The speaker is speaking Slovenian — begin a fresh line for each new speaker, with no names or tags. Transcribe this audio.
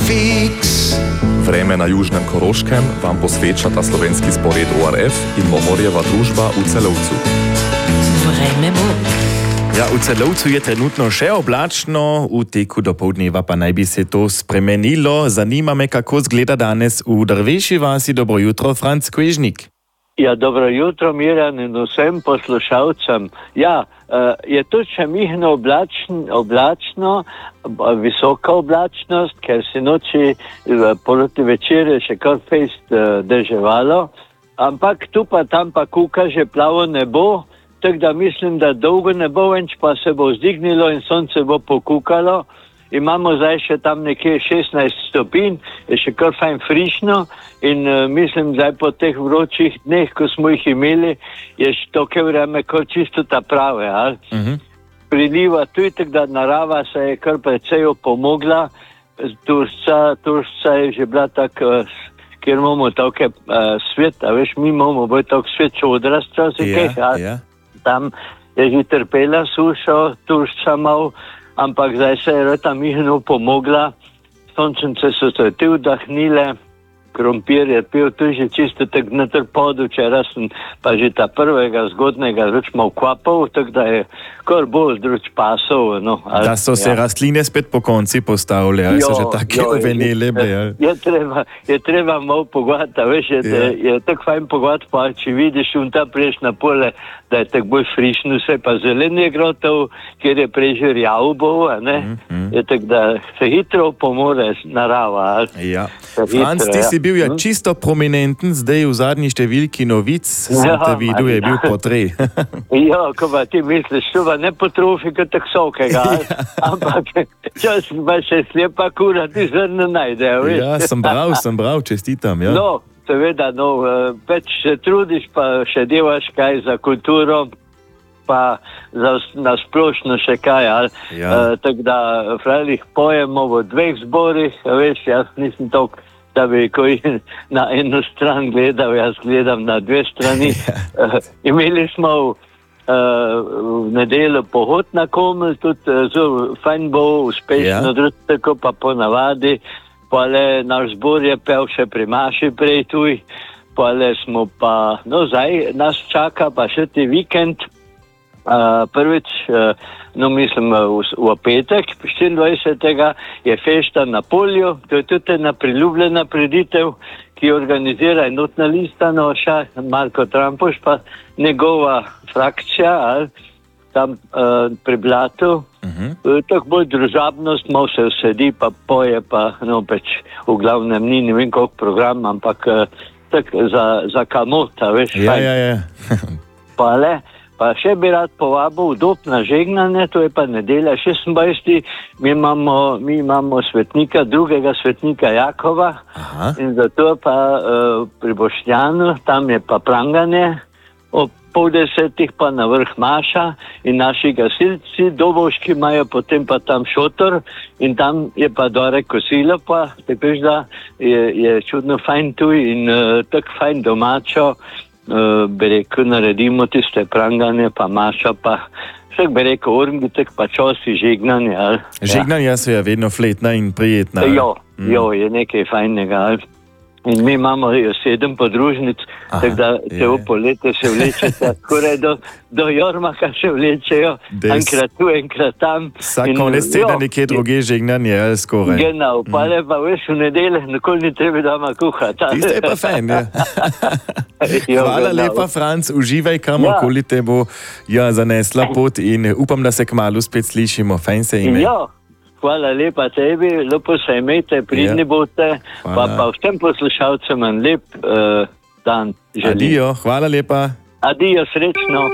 fix.
Vreme na južnem Koroškem vam posvečata slovenski spored ORF in Mohorjeva družba v Celovcu.
Vreme bo.
Ja, v Celovcu je trenutno še oblačno, v teku dopoldneva pa naj bi se to spremenilo. Zanima me, kako zgleda danes v Drveši vasi. Dobro jutro, Franc Kvežnik.
Ja, dobro jutro, Mirjan, in vsem poslušalcem. Ja, je to še mihno oblačno, visoka oblačnost, ker se noči proti večer še kar fejst deževalo, ampak tu pa tam pa kuka že plavo nebo, tako da mislim, da dolgo ne bo več, pa se bo vzdignilo in sonce bo pokukalo. Imamo zdaj še tam nekje 16 stopinj, je še kar fajn frišno in mislim, da po teh vročih dneh, ko smo jih imeli, je še toke vreme kot čisto ta prave. Priliva tu, tako da narava se je kar precej opomogla. Turšca je že bila tako, kjer imamo toke svet, a veš, mi imamo bolj tok svet, čo odrastra se kaj. Tam je že trpela sušo, Turšca mal, ampak zdaj se je ta mihno pomogla, sončence so se ti vdahnile, krompir je pil, tu že čisto tak na trpodu, včeraj sem pa že ta prvega zgodnega druč mal kvapov, tak da je kar bolj druč pasov. No,
da so se rastline spet po konci postavile, ali so že take uvenele.
Je treba mal pogledati, veš, je tak fajn pogledati, pa če vidiš un ta prejš na pole, da je tak bolj frišno, vse pa zelen je grotov, kjer je prej že rjav bol, je tak da se hitro pomore narava.
Ja. Franc, ti si bil čisto prominenten, zdaj v zadnji številki novic sem te videl, je bil potrej.
Ja, ko pa ti misliš, to pa ne potrofi kot tak sokega, ampak čas pa še slepa kura, ti zrno najde.
Ja, sem bral, čestitam. Ja.
No, seveda, več se trudiš, pa še delaš kaj za kulturo, pa na splošno še kaj. Tako da, frajlih, pojemo v dveh zborih, veš, jaz nisem toliko, da bi koji na eno stran gledal, jaz gledam na dve strani. Imeli smo v nedeljo pohod na Komel, tudi zelo fajn bo, uspešno, tako pa ponavadi. Pole naš zbor je pel še pri Maši prej tuj, pole smo pa, zdaj nas čaka pa še ti vikend. Prvič, mislim v petek, 24. je fešta na polju, to je tudi ena priljubljena prireditev, ki organizira enotna lista Noša, Marko Trampoš, pa njegova frakcija, tam pri Blatu. Tako bolj družabnost, malo se usedi, pa poje, pa peč v glavnem ni, ne vem koliko program, ampak tako za kamota, veš.
Ja.
Pa še bi rad povabil vdop na žegnanje, to je pa nedelja 26. Mi imamo svetnika, drugega svetnika Jakova. In zato pa pri Boštjanu, tam je pa pranganje, ob 9:30 pa na vrh Maša in naši gasilci, dobovški imajo potem pa tam šotor in tam je pa dore kosilo, pa tako da je čudno fajn tu in tako fajn domačo. Bi rekel, naredimo tiste pranganje, pa Maša, pa vsak bi rekel, orgitek, pa čosi žegnanje.
Žegnanje so je vedno fletna in prijetna.
Jo, je nekaj fajnega. In mi imamo 7 podružnic, tako da celo poletje se vlečete, skoraj do Jormaka se vlečejo, enkrat tu, enkrat tam.
Vsak konec tedna nekje druge žegnanje, ali skoraj.
Genau, pa le pa veš v nedelje, nikoli ni treba doma kuhati.
Tiste je pa fajn, ja. Hvala lepa, Franc, uživaj kamorkoli te bo zanesla pot in upam, da se kmalu spet slišimo. Fajn se ime.
Hvala lepa tebi, lepo se imejte, pridni boste, pa vsem poslušalcem en lep dan želim.
Adijo, hvala lepa.
Adijo, srečno.